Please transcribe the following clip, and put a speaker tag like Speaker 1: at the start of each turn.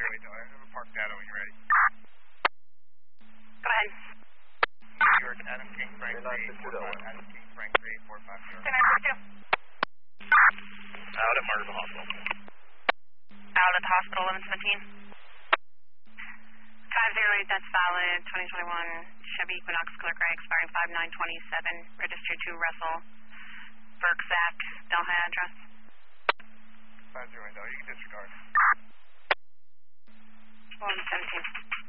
Speaker 1: Delta. I have a park data when you're ready.
Speaker 2: Go ahead.
Speaker 1: New York, Adam King, Frank 345. Adam King, Frank 3450.
Speaker 2: Can I put you?
Speaker 1: Out at Margaret Hospital.
Speaker 2: Out at the hospital, 1117. 508, that's valid. 2021 Chevy Equinox Color Gray, expiring 5927. Registered to Russell Bergsack, Delta address.
Speaker 1: 508, you can disregard.
Speaker 2: 1117.